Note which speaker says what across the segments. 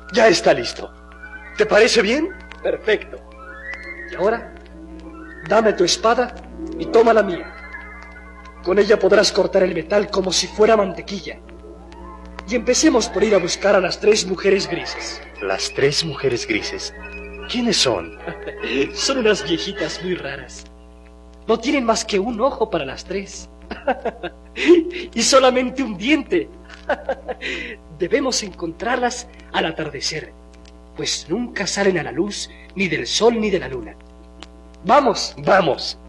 Speaker 1: Ya está listo. ¿Te parece bien?
Speaker 2: Perfecto. Y ahora, dame tu espada y toma la mía. Con ella podrás cortar el metal como si fuera mantequilla. Y empecemos por ir a buscar a las 3 mujeres grises.
Speaker 1: ¿Las 3 mujeres grises? ¿Quiénes son?
Speaker 2: Son unas viejitas muy raras. No tienen más que un ojo para las 3. Y solamente un diente. Debemos encontrarlas al atardecer, pues nunca salen a la luz ni del sol ni de la luna. ¡Vamos!
Speaker 1: ¡Vamos!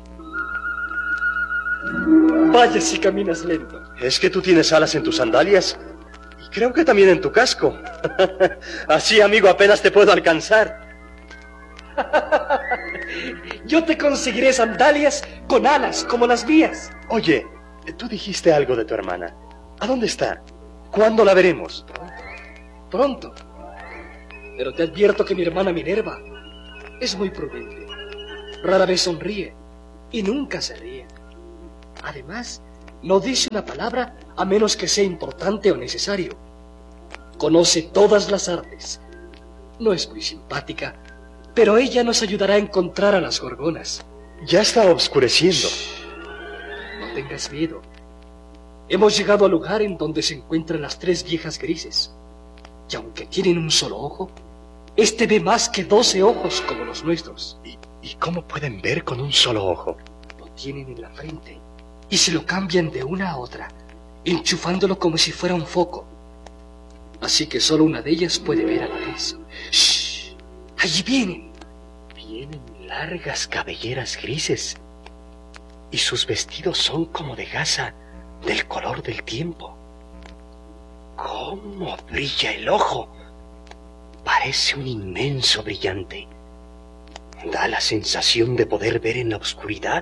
Speaker 2: Vaya si caminas lento.
Speaker 1: ¿Es que tú tienes alas en tus sandalias? Y creo que también en tu casco. Así, amigo, apenas te puedo alcanzar.
Speaker 2: Yo te conseguiré sandalias con alas como las mías.
Speaker 1: Oye, tú dijiste algo de tu hermana. ¿A dónde está? ¿Cuándo la veremos?
Speaker 2: Pronto. Pero te advierto que mi hermana Minerva es muy prudente. Rara vez sonríe y nunca se ríe. Además, no dice una palabra a menos que sea importante o necesario. Conoce todas las artes. No es muy simpática, pero ella nos ayudará a encontrar a las gorgonas.
Speaker 1: Ya está oscureciendo.
Speaker 2: No tengas miedo. Hemos llegado al lugar en donde se encuentran las 3 viejas grises. Y aunque tienen un solo ojo, este ve más que 12 ojos como los nuestros.
Speaker 1: ¿Y cómo pueden ver con un solo ojo?
Speaker 2: Lo tienen en la frente y se lo cambian de una a otra, enchufándolo como si fuera un foco. Así que solo una de ellas puede ver a la vez. ¡Shh! ¡Allí vienen!
Speaker 1: Tienen largas cabelleras grises y sus vestidos son como de gasa del color del tiempo. ¡Cómo brilla el ojo! Parece un inmenso brillante. Da la sensación de poder ver en la oscuridad.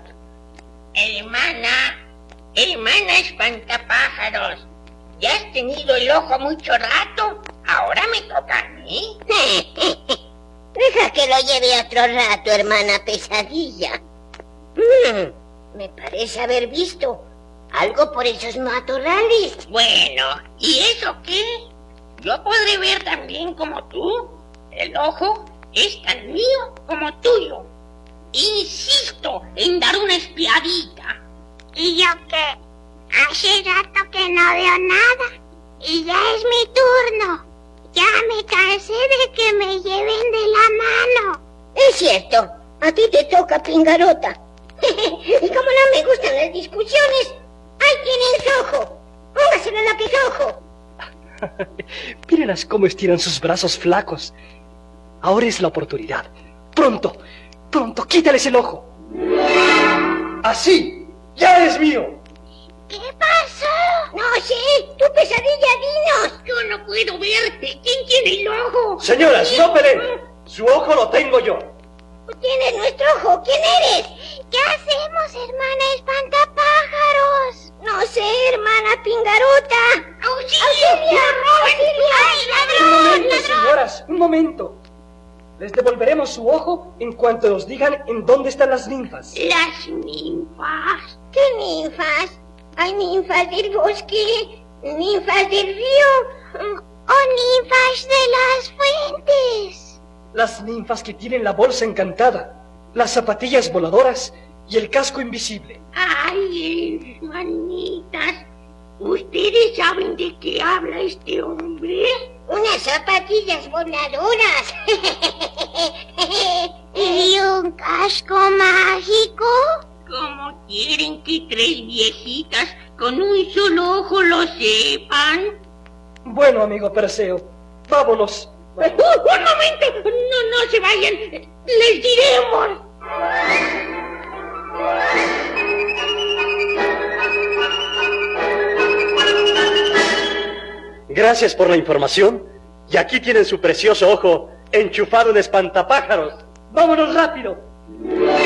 Speaker 3: Hermana espantapájaros, ya has tenido el ojo mucho rato, ahora me toca a mí.
Speaker 4: Deja que lo lleve otro rato, hermana pesadilla. Me parece haber visto algo por esos matorrales.
Speaker 3: Bueno, ¿y eso qué? Yo podré ver también como tú. El ojo es tan mío como tuyo. Insisto en dar una espiadita.
Speaker 5: ¿Y yo qué? Hace rato que no veo nada. Y ya es mi turno. Ya me cansé de que me lleven de la mano.
Speaker 4: Es cierto, a ti te toca, Pingarota. Y como no me gustan las discusiones, ahí tienen su ojo. Póngaselo en aquel ojo.
Speaker 2: Mírenlas cómo estiran sus brazos flacos. Ahora es la oportunidad. Pronto, quítales el ojo. ¡Así! ¡Ya es mío!
Speaker 5: ¿Qué pasó?
Speaker 4: No sé, tu pesadilla, dinos.
Speaker 3: Yo no puedo verte. ¿Quién tiene el ojo?
Speaker 1: Señoras, no peleen. Su ojo lo tengo yo.
Speaker 4: Tú tienes nuestro ojo. ¿Quién eres?
Speaker 5: ¿Qué hacemos, hermana espantapájaros?
Speaker 4: No sé, hermana Pingarota.
Speaker 3: ¡Auxilio!
Speaker 5: ¡Ay,
Speaker 2: Un
Speaker 5: ladrón!
Speaker 2: momento, señoras, un momento. Les devolveremos su ojo en cuanto nos digan en dónde están las ninfas.
Speaker 3: Las ninfas.
Speaker 4: ¿Qué ninfas? Hay ninfas del bosque, ninfas del río,
Speaker 5: ¡O ninfas de las fuentes!
Speaker 2: Las ninfas que tienen la bolsa encantada, las zapatillas voladoras y el casco invisible.
Speaker 3: Ay, hermanitas, ¿ustedes saben de qué habla este hombre?
Speaker 4: unas zapatillas voladoras.
Speaker 5: ¿Y un casco mágico?
Speaker 3: ¿Cómo quieren que 3 viejitas con un solo ojo lo sepan?
Speaker 2: Bueno, amigo Perseo, vámonos.
Speaker 3: ¡Un momento! No se vayan. ¡Les diremos!
Speaker 1: Gracias por la información. Y aquí tienen su precioso ojo enchufado en espantapájaros.
Speaker 2: ¡Vámonos rápido!